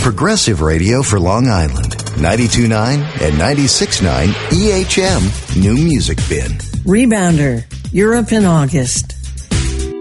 Progressive radio for Long Island. 92.9 and 96.9 EHM New Music Bin. Rebounder, Europe in August.